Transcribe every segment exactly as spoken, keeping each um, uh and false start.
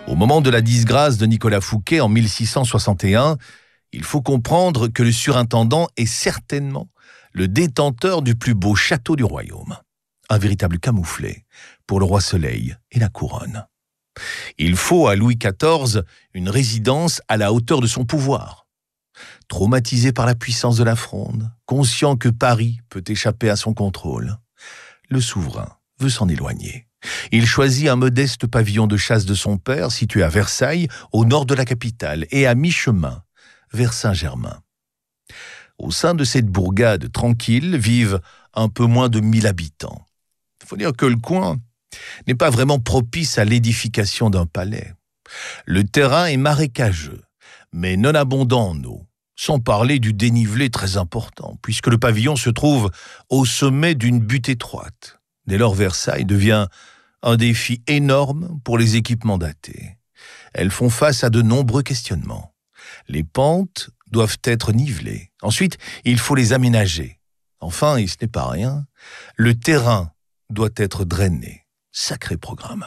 Au moment de la disgrâce de Nicolas Fouquet en mille six cent soixante et un, il faut comprendre que le surintendant est certainement le détenteur du plus beau château du royaume. Un véritable camouflet pour le roi Soleil et la couronne. Il faut à Louis quatorze une résidence à la hauteur de son pouvoir. Traumatisé par la puissance de la Fronde, conscient que Paris peut échapper à son contrôle, le souverain veut s'en éloigner. Il choisit un modeste pavillon de chasse de son père, situé à Versailles, au nord de la capitale, et à mi-chemin, vers Saint-Germain. Au sein de cette bourgade tranquille vivent un peu moins de mille habitants. Il faut dire que le coin n'est pas vraiment propice à l'édification d'un palais. Le terrain est marécageux, mais non abondant en eau, sans parler du dénivelé très important, puisque le pavillon se trouve au sommet d'une butte étroite. Dès lors, Versailles devient un défi énorme pour les équipes mandatées. Elles font face à de nombreux questionnements. Les pentes doivent être nivelées. Ensuite, il faut les aménager. Enfin, et ce n'est pas rien, le terrain doit être drainé. Sacré programme.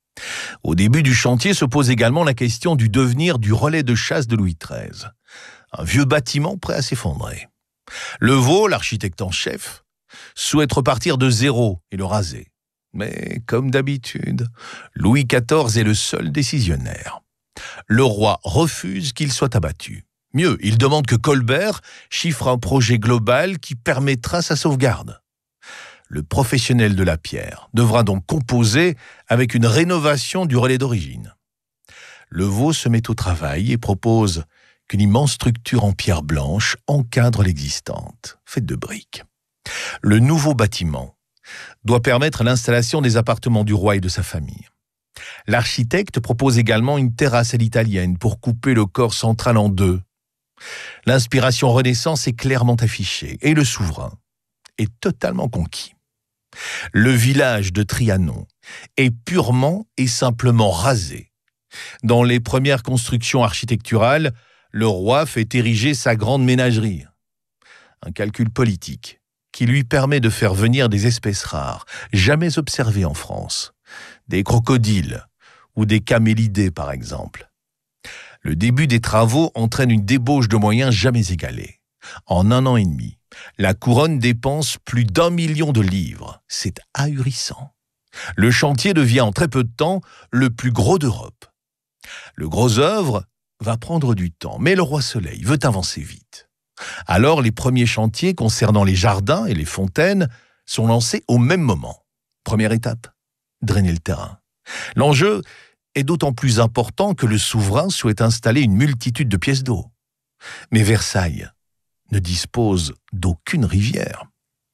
Au début du chantier se pose également la question du devenir du relais de chasse de Louis treize. Un vieux bâtiment prêt à s'effondrer. Levaux, l'architecte en chef, souhaite repartir de zéro et le raser. Mais, comme d'habitude, Louis quatorze est le seul décisionnaire. Le roi refuse qu'il soit abattu. Mieux, il demande que Colbert chiffre un projet global qui permettra sa sauvegarde. Le professionnel de la pierre devra donc composer avec une rénovation du relais d'origine. Levaux se met au travail et propose qu'une immense structure en pierre blanche encadre l'existante, faite de briques. Le nouveau bâtiment doit permettre l'installation des appartements du roi et de sa famille. L'architecte propose également une terrasse à l'italienne pour couper le corps central en deux. L'inspiration Renaissance est clairement affichée et le souverain est totalement conquis. Le village de Trianon est purement et simplement rasé. Dans les premières constructions architecturales, le roi fait ériger sa grande ménagerie. Un calcul politique qui lui permet de faire venir des espèces rares, jamais observées en France, des crocodiles ou des camélidés par exemple. Le début des travaux entraîne une débauche de moyens jamais égalée. En un an et demi, la couronne dépense plus d'un million de livres. C'est ahurissant. Le chantier devient en très peu de temps le plus gros d'Europe. Le gros œuvre va prendre du temps, mais le roi Soleil veut avancer vite. Alors les premiers chantiers concernant les jardins et les fontaines sont lancés au même moment. Première étape, drainer le terrain. L'enjeu est d'autant plus important que le souverain souhaite installer une multitude de pièces d'eau. Mais Versailles ne dispose d'aucune rivière.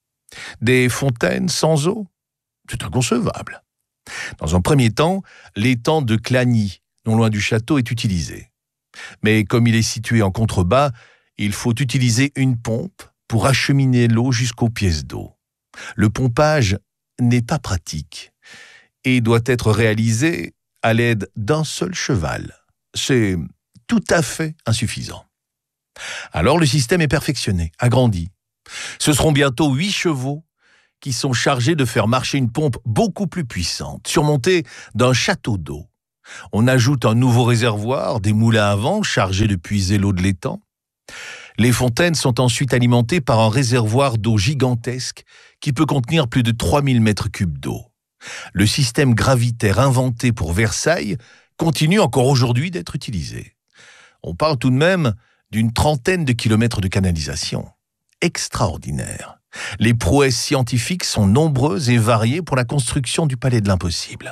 Des fontaines sans eau, c'est inconcevable. Dans un premier temps, l'étang de Clagny, non loin du château, est utilisé. Mais comme il est situé en contrebas, il faut utiliser une pompe pour acheminer l'eau jusqu'aux pièces d'eau. Le pompage n'est pas pratique et doit être réalisé à l'aide d'un seul cheval. C'est tout à fait insuffisant. Alors le système est perfectionné, agrandi. Ce seront bientôt huit chevaux qui sont chargés de faire marcher une pompe beaucoup plus puissante, surmontée d'un château d'eau. On ajoute un nouveau réservoir, des moulins à vent chargés de puiser l'eau de l'étang. Les fontaines sont ensuite alimentées par un réservoir d'eau gigantesque qui peut contenir plus de trois mille mètres cubes d'eau. Le système gravitaire inventé pour Versailles continue encore aujourd'hui d'être utilisé. On parle tout de même d'une trentaine de kilomètres de canalisation. Extraordinaire. Les prouesses scientifiques sont nombreuses et variées pour la construction du palais de l'impossible.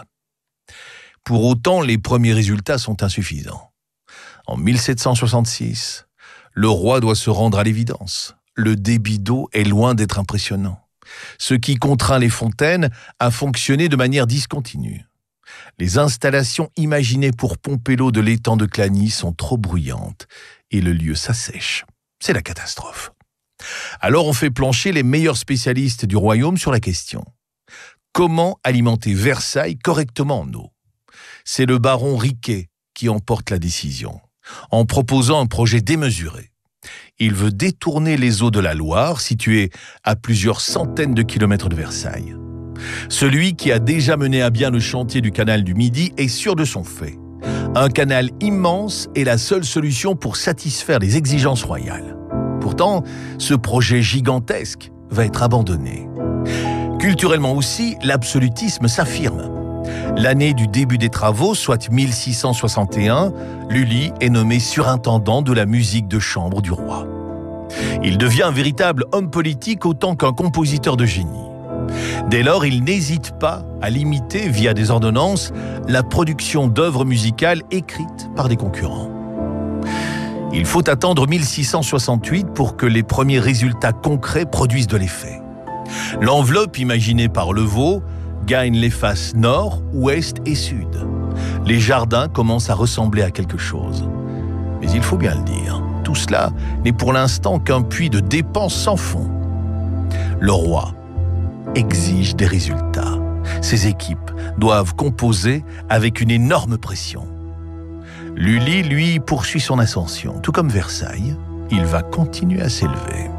Pour autant, les premiers résultats sont insuffisants. En mille sept cent soixante-six, le roi doit se rendre à l'évidence. Le débit d'eau est loin d'être impressionnant, ce qui contraint les fontaines à fonctionner de manière discontinue. Les installations imaginées pour pomper l'eau de l'étang de Clagny sont trop bruyantes et le lieu s'assèche. C'est la catastrophe. Alors on fait plancher les meilleurs spécialistes du royaume sur la question. Comment alimenter Versailles correctement en eau ? C'est le baron Riquet qui emporte la décision, en proposant un projet démesuré. Il veut détourner les eaux de la Loire, situées à plusieurs centaines de kilomètres de Versailles. Celui qui a déjà mené à bien le chantier du canal du Midi est sûr de son fait. Un canal immense est la seule solution pour satisfaire les exigences royales. Pourtant, ce projet gigantesque va être abandonné. Culturellement aussi, l'absolutisme s'affirme. L'année du début des travaux, soit mille six cent soixante et un, Lully est nommé surintendant de la musique de chambre du roi. Il devient un véritable homme politique autant qu'un compositeur de génie. Dès lors, il n'hésite pas à limiter, via des ordonnances, la production d'œuvres musicales écrites par des concurrents. Il faut attendre mille six cent soixante-huit pour que les premiers résultats concrets produisent de l'effet. L'enveloppe imaginée par Levau gagne les faces nord, ouest et sud. Les jardins commencent à ressembler à quelque chose. Mais il faut bien le dire, tout cela n'est pour l'instant qu'un puits de dépenses sans fond. Le roi exige des résultats. Ses équipes doivent composer avec une énorme pression. Lully, lui, poursuit son ascension. Tout comme Versailles, il va continuer à s'élever.